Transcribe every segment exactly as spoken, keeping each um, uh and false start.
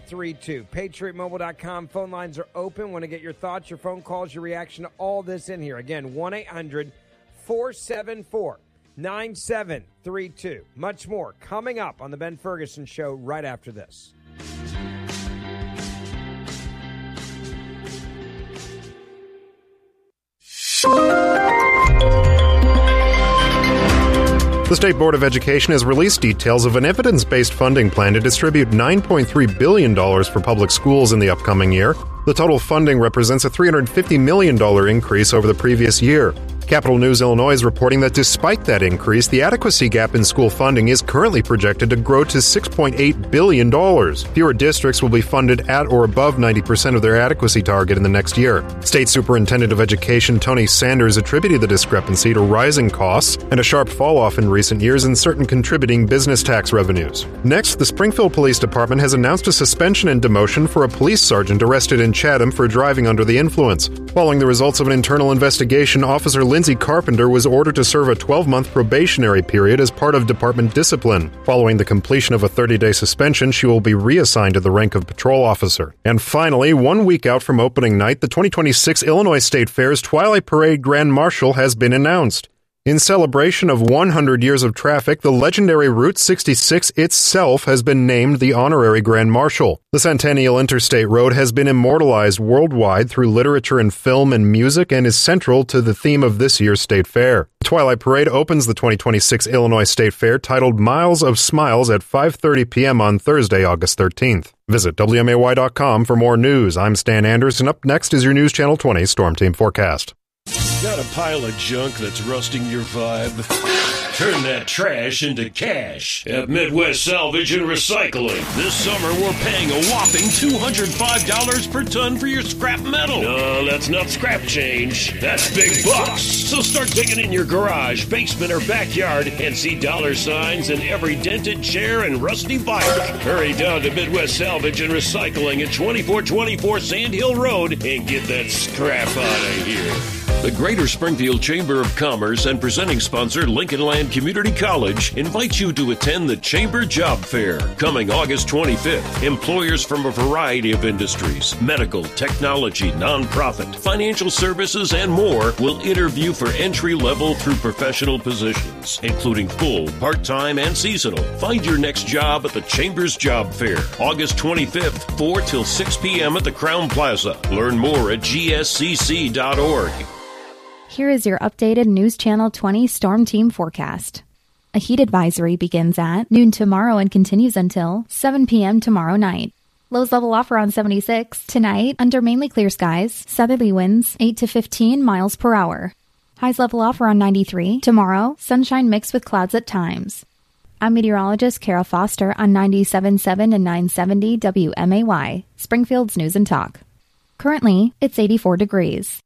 three two. Patriot Mobile dot com. Phone lines are open. Want to get your thoughts, your phone calls, your reaction to all this in here. Again, one eight hundred four seven four nine seven three two. Much more coming up on the Ben Ferguson Show right after this. The State Board of Education has released details of an evidence-based funding plan to distribute nine point three billion dollars for public schools in the upcoming year. The total funding represents a three hundred fifty million dollars increase over the previous year. Capital News Illinois is reporting that despite that increase, the adequacy gap in school funding is currently projected to grow to six point eight billion dollars. Fewer districts will be funded at or above ninety percent of their adequacy target in the next year. State Superintendent of Education Tony Sanders attributed the discrepancy to rising costs and a sharp fall-off in recent years in certain contributing business tax revenues. Next, the Springfield Police Department has announced a suspension and demotion for a police sergeant arrested in Chatham for driving under the influence. Following the results of an internal investigation, Officer Lindsay Carpenter was ordered to serve a twelve-month probationary period as part of department discipline. Following the completion of a thirty-day suspension, she will be reassigned to the rank of patrol officer. And finally, one week out from opening night, the twenty twenty-six Illinois State Fair's Twilight Parade Grand Marshal has been announced. In celebration of one hundred years of traffic, the legendary Route sixty-six itself has been named the honorary Grand Marshal. The Centennial Interstate Road has been immortalized worldwide through literature and film and music and is central to the theme of this year's State Fair. The Twilight Parade opens the twenty twenty-six Illinois State Fair titled Miles of Smiles at five thirty p.m. on Thursday, August thirteenth. Visit W M A Y dot com for more news. I'm Stan Anderson. Up next is your News Channel twenty Storm Team Forecast. Got a pile of junk that's rusting your vibe? Turn that trash into cash at Midwest Salvage and Recycling. This summer, we're paying a whopping two hundred five dollars per ton for your scrap metal. No, that's not scrap change. That's big bucks. So start digging in your garage, basement, or backyard and see dollar signs in every dented chair and rusty bike. Hurry down to Midwest Salvage and Recycling at twenty-four twenty-four Sand Hill Road and get that scrap out of here. The Greater Springfield Chamber of Commerce and presenting sponsor Lincoln Land Community College invites you to attend the Chamber Job Fair coming August twenty-fifth. Employers from a variety of industries, medical, technology, nonprofit, financial services, and more will interview for entry-level through professional positions, including full, part-time, and seasonal. Find your next job at the Chamber's Job Fair, August twenty-fifth, four till six p.m. at the Crown Plaza. Learn more at G S C C dot org. Here is your updated News Channel twenty Storm Team forecast. A heat advisory begins at noon tomorrow and continues until seven p.m. tomorrow night. Lows level off around seventy-six. Tonight, under mainly clear skies, southerly winds eight to fifteen miles per hour. Highs level off around ninety-three. Tomorrow, sunshine mixed with clouds at times. I'm meteorologist Kara Foster on ninety-seven point seven and nine seventy W M A Y, Springfield's News and Talk. Currently, it's eighty-four degrees.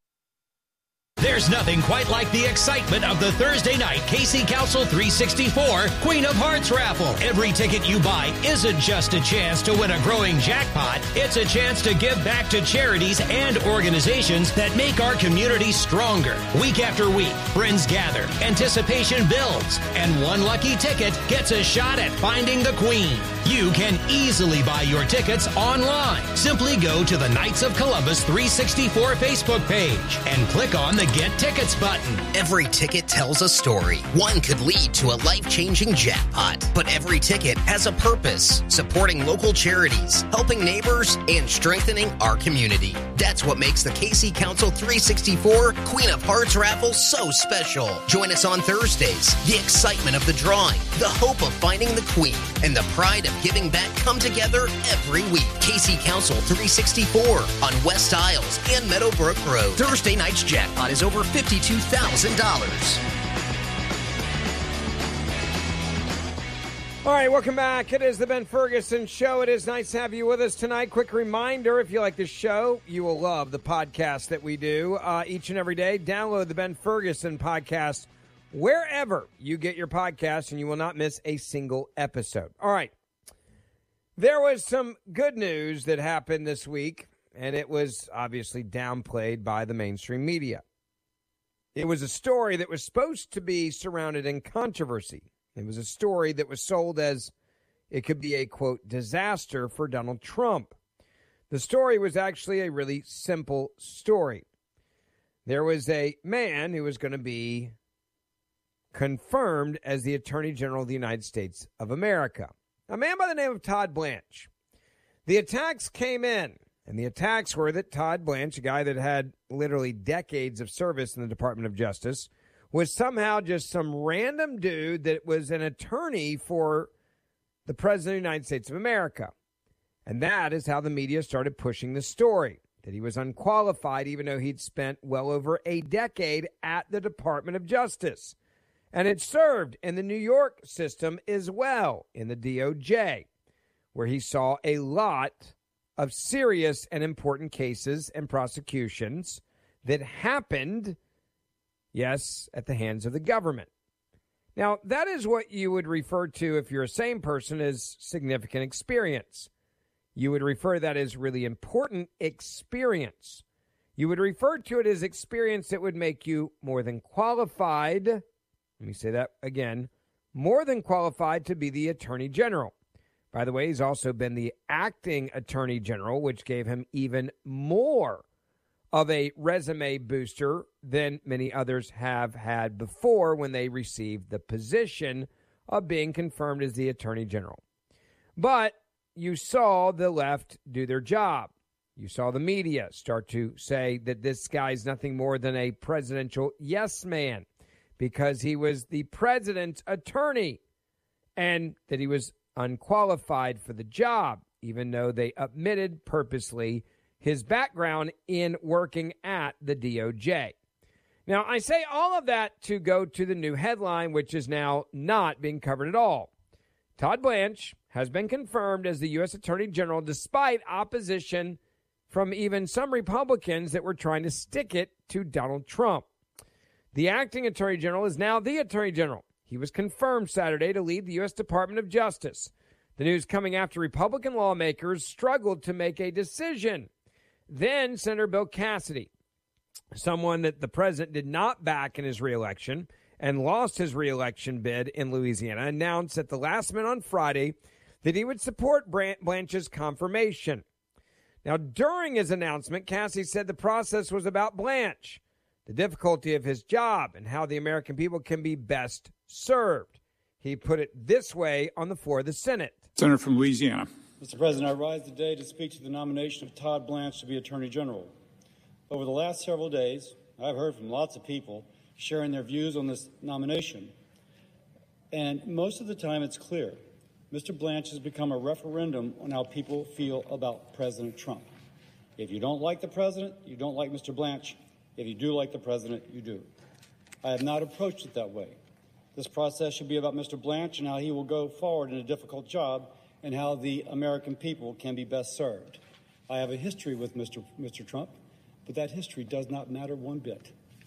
There's nothing quite like the excitement of the Thursday night K C Council three sixty-four Queen of Hearts raffle. Every ticket you buy isn't just a chance to win a growing jackpot. It's a chance to give back to charities and organizations that make our community stronger. Week after week, friends gather, anticipation builds, and one lucky ticket gets a shot at finding the Queen. You can easily buy your tickets online. Simply go to the Knights of Columbus three sixty-four Facebook page and click on the Get Tickets button. Every ticket tells a story. One could lead to a life-changing jackpot. But every ticket has a purpose, supporting local charities, helping neighbors, and strengthening our community. That's what makes the K C Council three sixty-four Queen of Hearts raffle so special. Join us on Thursdays. The excitement of the drawing, the hope of finding the Queen, and the pride of giving back come together every week. K C Council three sixty-four on West Isles and Meadowbrook Road. Thursday night's jackpot is over fifty-two thousand dollars. All right, welcome back. It is the Ben Ferguson Show. It is nice to have you with us tonight. Quick reminder, if you like the show, you will love the podcast that we do uh, each and every day. Download the Ben Ferguson podcast wherever you get your podcasts, and you will not miss a single episode. All right. There was some good news that happened this week, and it was obviously downplayed by the mainstream media. It was a story that was supposed to be surrounded in controversy. It was a story that was sold as it could be a, quote, disaster for Donald Trump. The story was actually a really simple story. There was a man who was going to be confirmed as the Attorney General of the United States of America, a man by the name of Todd Blanche. The attacks came in, and the attacks were that Todd Blanche, a guy that had literally decades of service in the Department of Justice, was somehow just some random dude that was an attorney for the President of the United States of America. And that is how the media started pushing the story, that he was unqualified even though he'd spent well over a decade at the Department of Justice. And it served in the New York system as well, in the D O J, where he saw a lot of serious and important cases and prosecutions that happened, yes, at the hands of the government. Now, that is what you would refer to, if you're a sane person, as significant experience. You would refer to that as really important experience. You would refer to it as experience that would make you more than qualified. Let me say that again. More than qualified to be the Attorney General. By the way, he's also been the acting Attorney General, which gave him even more of a resume booster than many others have had before when they received the position of being confirmed as the Attorney General. But you saw the left do their job. You saw the media start to say that this guy's nothing more than a presidential yes man because he was the president's attorney and that he was unqualified for the job, even though they omitted purposely his background in working at the D O J. Now, I say all of that to go to the new headline, which is now not being covered at all. Todd Blanche has been confirmed as the U S Attorney General despite opposition from even some Republicans that were trying to stick it to Donald Trump. The acting Attorney General is now the Attorney General. He was confirmed Saturday to lead the U S Department of Justice. The news coming after Republican lawmakers struggled to make a decision. Then Senator Bill Cassidy, someone that the president did not back in his reelection and lost his reelection bid in Louisiana, announced at the last minute on Friday that he would support Blanche's confirmation. Now, during his announcement, Cassidy said the process was about Blanche, the difficulty of his job, and how the American people can be best served. He put it this way on the floor of the Senate. Senator from Louisiana. Mister President, I rise today to speak to the nomination of Todd Blanche to be Attorney General. Over the last several days, I've heard from lots of people sharing their views on this nomination. And most of the time it's clear. Mister Blanche has become a referendum on how people feel about President Trump. If you don't like the president, you don't like Mister Blanche. If you do like the president, you do. I have not approached it that way. This process should be about Mister Blanche and how he will go forward in a difficult job and how the American people can be best served. I have a history with Mister Mister Trump, but that history does not matter one bit.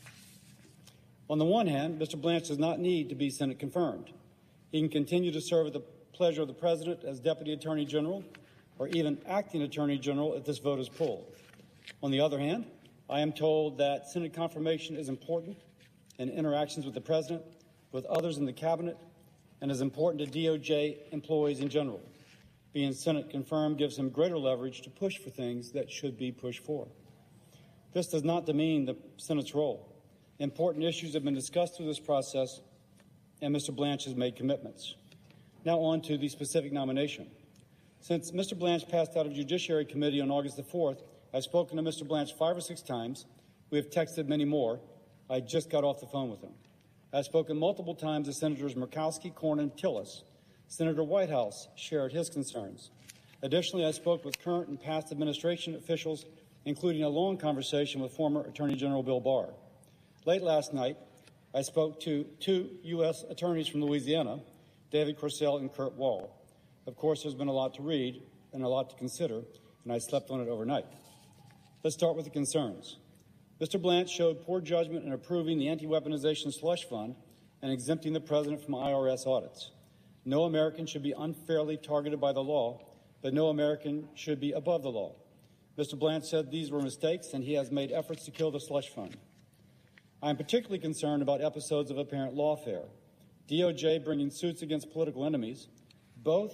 On the one hand, Mister Blanche does not need to be Senate confirmed. He can continue to serve at the pleasure of the President as Deputy Attorney General or even Acting Attorney General if this vote is pulled. On the other hand, I am told that Senate confirmation is important in interactions with the President, with others in the Cabinet, and is important to D O J employees in general. Being Senate confirmed gives him greater leverage to push for things that should be pushed for. This does not demean the Senate's role. Important issues have been discussed through this process, and Mister Blanche has made commitments. Now on to the specific nomination. Since Mister Blanche passed out of Judiciary Committee on August the fourth, I've spoken to Mister Blanche five or six times. We have texted many more. I just got off the phone with him. I've spoken multiple times to Senators Murkowski, Cornyn, Tillis. Senator Whitehouse shared his concerns. Additionally, I spoke with current and past administration officials, including a long conversation with former Attorney General Bill Barr. Late last night, I spoke to two U S attorneys from Louisiana, David Corsell and Kurt Wall. Of course, there's been a lot to read and a lot to consider, and I slept on it overnight. Let's start with the concerns. Mister Blanche showed poor judgment in approving the anti-weaponization slush fund and exempting the president from I R S audits. No American should be unfairly targeted by the law, but no American should be above the law. Mister Blanche said these were mistakes, and he has made efforts to kill the slush fund. I am particularly concerned about episodes of apparent lawfare. D O J bringing suits against political enemies, both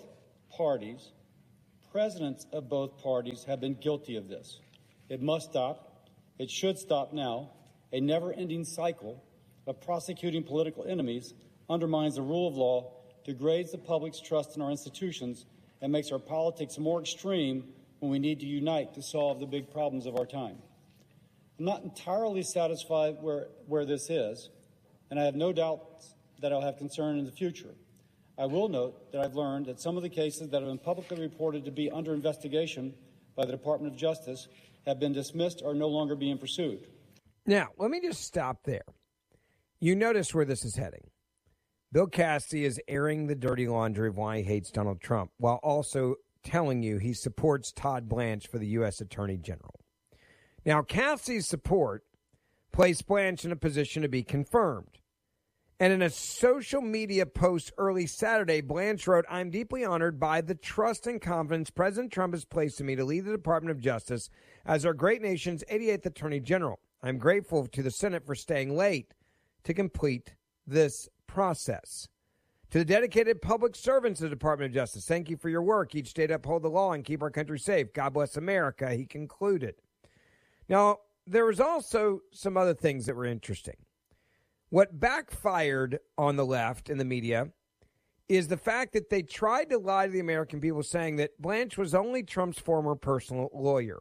parties, presidents of both parties have been guilty of this. It must stop. It should stop now. A never-ending cycle of prosecuting political enemies undermines the rule of law, degrades the public's trust in our institutions, and makes our politics more extreme when we need to unite to solve the big problems of our time. I'm not entirely satisfied where, where this is, and I have no doubt that I'll have concern in the future. I will note that I've learned that some of the cases that have been publicly reported to be under investigation by the Department of Justice have been dismissed or are no longer being pursued. Now, let me just stop there. You notice where this is heading. Bill Cassidy is airing the dirty laundry of why he hates Donald Trump, while also telling you he supports Todd Blanche for the U S Attorney General. Now, Cassidy's support placed Blanche in a position to be confirmed. And in a social media post early Saturday, Blanche wrote, "I'm deeply honored by the trust and confidence President Trump has placed in me to lead the Department of Justice as our great nation's eighty-eighth Attorney General. I'm grateful to the Senate for staying late to complete this process. To the dedicated public servants of the Department of Justice, thank you for your work each day to uphold the law and keep our country safe. God bless America," he concluded. Now, there was also some other things that were interesting. What backfired on the left in the media is the fact that they tried to lie to the American people, saying that Blanche was only Trump's former personal lawyer.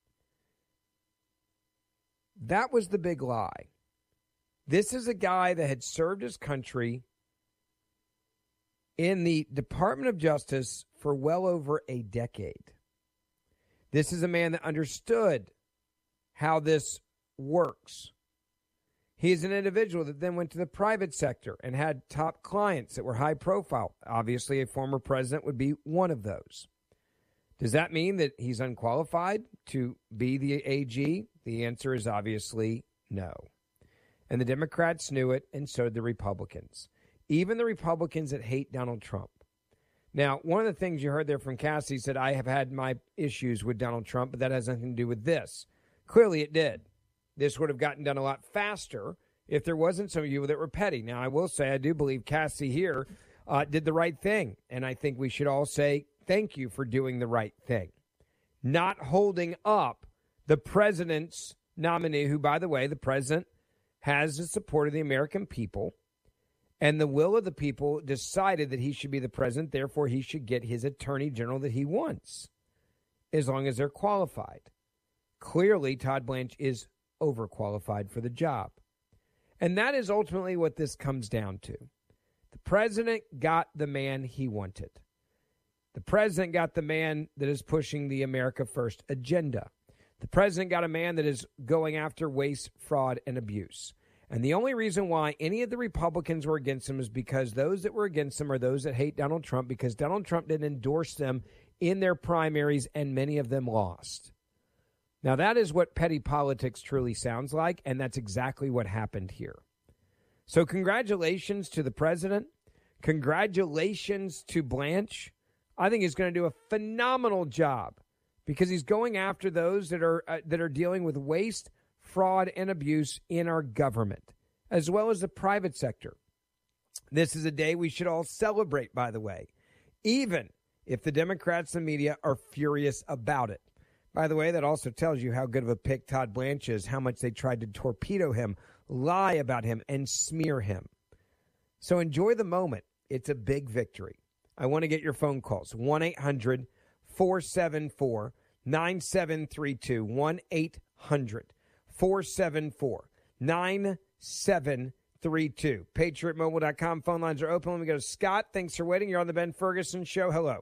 That was the big lie. This is a guy that had served his country in the Department of Justice for well over a decade. This is a man that understood how this works. He is an individual that then went to the private sector and had top clients that were high profile. Obviously, a former president would be one of those. Does that mean that he's unqualified to be the A G? The answer is obviously no. And the Democrats knew it, and so did the Republicans. Even the Republicans that hate Donald Trump. Now, one of the things you heard there from Cassie said, I have had my issues with Donald Trump, but that has nothing to do with this. Clearly it did. This would have gotten done a lot faster if there wasn't some of you that were petty. Now, I will say I do believe Cassie here uh, did the right thing, and I think we should all say thank you for doing the right thing. Not holding up the president's nominee, who, by the way, the president has the support of the American people, and the will of the people decided that he should be the president, therefore he should get his attorney general that he wants, as long as they're qualified. Clearly, Todd Blanche is overqualified for the job. And that is ultimately what this comes down to. The president got the man he wanted. The president got the man that is pushing the America First agenda. The president got a man that is going after waste, fraud, and abuse. And the only reason why any of the Republicans were against him is because those that were against him are those that hate Donald Trump, because Donald Trump didn't endorse them in their primaries, and many of them lost. Now, that is what petty politics truly sounds like, and that's exactly what happened here. So congratulations to the president. Congratulations to Blanche. I think he's going to do a phenomenal job because he's going after those that are uh, that are dealing with waste, fraud, and abuse in our government, as well as the private sector. This is a day we should all celebrate, by the way, even if the Democrats and media are furious about it. By the way, that also tells you how good of a pick Todd Blanche is, how much they tried to torpedo him, lie about him, and smear him. So enjoy the moment. It's a big victory. I want to get your phone calls. one eight hundred four seven four nine seven three two. one eight hundred four seven four nine seven three two. Patriot Mobile dot com. Phone lines are open. Let me go to Scott. Thanks for waiting. You're on the Ben Ferguson Show. Hello.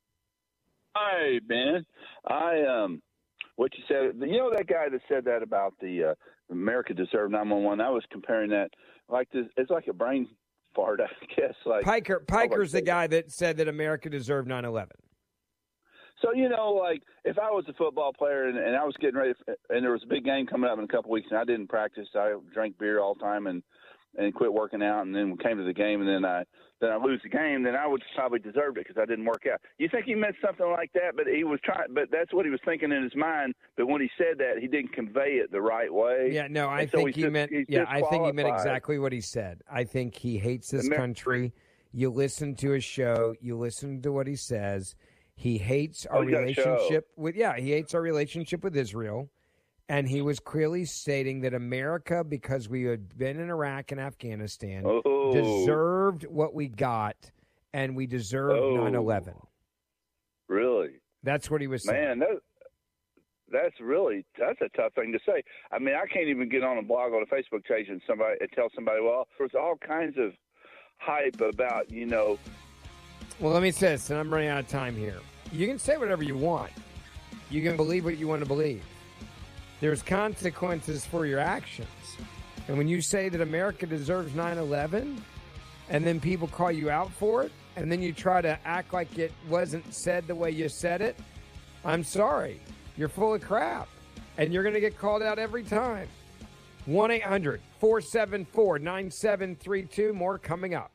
Hi, Ben. I um, what you said. You know that guy that said that about the uh, America Deserve nine one one. I was comparing that like this. It's like a brain fart, I guess. Like Piker. Piker's the guy that said that America deserved nine eleven. So you know, like if I was a football player and, and I was getting ready, for, and there was a big game coming up in a couple weeks, and I didn't practice, I drank beer all the time and and quit working out, and then came to the game, and then I then I lose the game, then I would probably deserve it because I didn't work out. You think he meant something like that? But he was trying. But that's what he was thinking in his mind. But when he said that, he didn't convey it the right way. Yeah, no, I and so think he just, meant. Yeah, I think he meant exactly what he said. I think he hates this Amer- country. You listen to his show. You listen to what he says. He hates our Oh, you got a show. relationship with, yeah, he hates our relationship with Israel. And he was clearly stating that America, because we had been in Iraq and Afghanistan, Oh. deserved what we got, and we deserved Oh. nine eleven. Really? That's what he was saying. Man, that that's really that's a tough thing to say. I mean, I can't even get on a blog on a Facebook page and somebody and tell somebody, well, there's all kinds of hype about, you know. Well, let me say this, and I'm running out of time here. You can say whatever you want. You can believe what you want to believe. There's consequences for your actions. And when you say that America deserves nine eleven, and then people call you out for it, and then you try to act like it wasn't said the way you said it, I'm sorry. You're full of crap. And you're going to get called out every time. one eight hundred four seven four nine seven three two. More coming up.